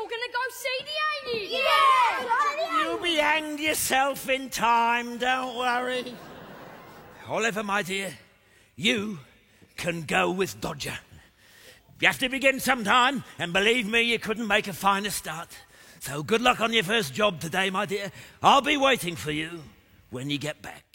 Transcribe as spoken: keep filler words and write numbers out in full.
all going to go see the aliens. Yeah! You'll be hanged yourself in time, don't worry. Oliver, my dear, you can go with Dodger. You have to begin sometime, and believe me, you couldn't make a finer start. So good luck on your first job today, my dear. I'll be waiting for you when you get back.